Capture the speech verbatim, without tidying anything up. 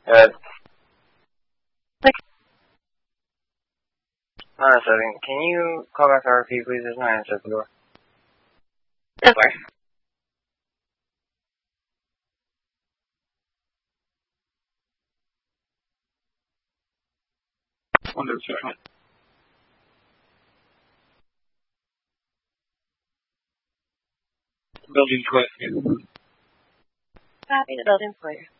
Good. Hold on a second. Can you call back R P, please? There's no answer at the door. Over. One second. Building question. Copy the building for you.